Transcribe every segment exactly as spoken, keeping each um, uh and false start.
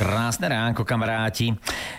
Krásne ránko, kamaráti.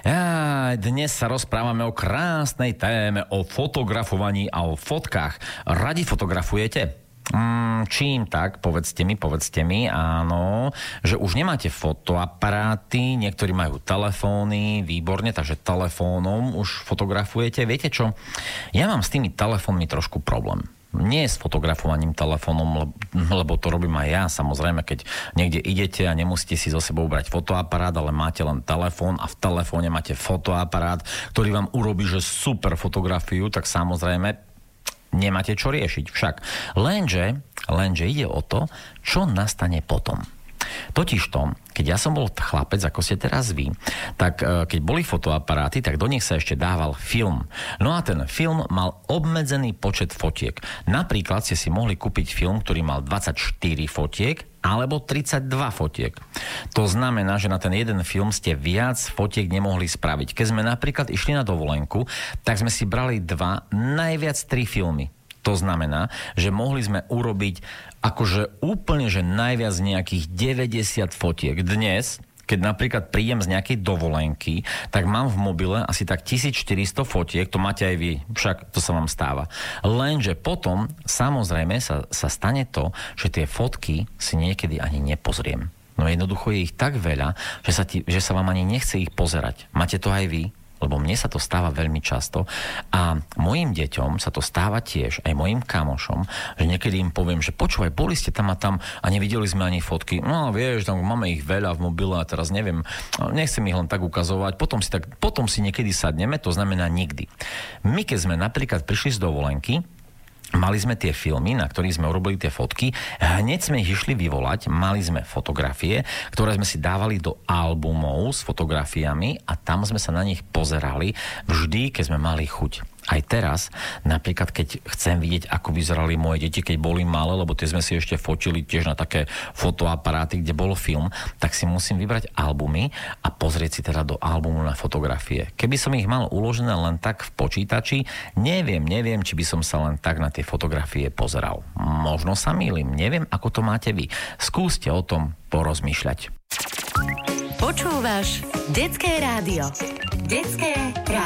Ja, dnes sa rozprávame o krásnej téme, o fotografovaní a o fotkách. Radi fotografujete? Mm, čím tak? Povedzte mi, povedzte mi, áno, že už nemáte fotoaparáty, niektorí majú telefóny, výborne, takže telefónom už fotografujete. Viete čo? Ja mám s tými telefónmi trošku problém. Nie s fotografovaním telefónom, lebo to robím aj ja, samozrejme, keď niekde idete a nemusíte si so sebou brať fotoaparát, ale máte len telefón a v telefóne máte fotoaparát, ktorý vám urobí, že super fotografiu, tak samozrejme nemáte čo riešiť však. Lenže, lenže ide o to, čo nastane potom. Totižto, keď ja som bol chlapec, ako ste teraz vy, tak keď boli fotoaparáty, tak do nich sa ešte dával film. No a ten film mal obmedzený počet fotiek. Napríklad ste si mohli kúpiť film, ktorý mal dvadsaťštyri fotiek, alebo tridsaťdva fotiek. To znamená, že na ten jeden film ste viac fotiek nemohli spraviť. Keď sme napríklad išli na dovolenku, tak sme si brali dva, najviac tri filmy. To znamená, že mohli sme urobiť akože úplne, že najviac nejakých deväťdesiat fotiek. Dnes, keď napríklad prídem z nejakej dovolenky, tak mám v mobile asi tak tisícštyristo fotiek, to máte aj vy, však to sa vám stáva. Lenže potom, samozrejme, sa, sa stane to, že tie fotky si niekedy ani nepozriem. No jednoducho je ich tak veľa, že sa, ti, že sa vám ani nechce ich pozerať. Máte to aj vy? Lebo mne sa to stáva veľmi často a mojim deťom sa to stáva tiež, aj mojim kamošom, že niekedy im poviem, že počúvaj, boli ste tam a tam a nevideli sme ani fotky. No vieš, tam máme ich veľa v mobile a teraz neviem, nechcem ich len tak ukazovať, potom si, tak, potom si niekedy sadneme, to znamená nikdy. My keď sme napríklad prišli z dovolenky, mali sme tie filmy, na ktorých sme urobili tie fotky, hneď sme ich išli vyvolať, mali sme fotografie, ktoré sme si dávali do albumov s fotografiami a tam sme sa na nich pozerali vždy, keď sme mali chuť. Aj teraz, napríklad, keď chcem vidieť, ako vyzerali moje deti, keď boli malé, lebo tie sme si ešte fotili tiež na také fotoaparáty, kde bol film, tak si musím vybrať albumy a pozrieť si teda do albumu na fotografie. Keby som ich mal uložené len tak v počítači, neviem, neviem, či by som sa len tak na tie fotografie pozeral. Možno sa mýlim, neviem, ako to máte vy. Skúste o tom porozmýšľať. Počúvaš Detské rádio. Detské rádio.